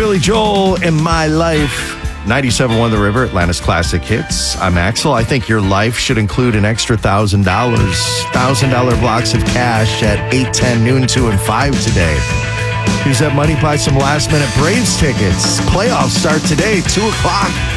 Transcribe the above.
Billy Joel in My Life. 97.1 The River, Atlanta's classic hits. I'm Axel. I think your life should include an extra $1,000. $1,000 blocks of cash at 8, 10, noon, 2, and 5 today. Use that money, buy some last-minute Braves tickets. Playoffs start today, 2 o'clock.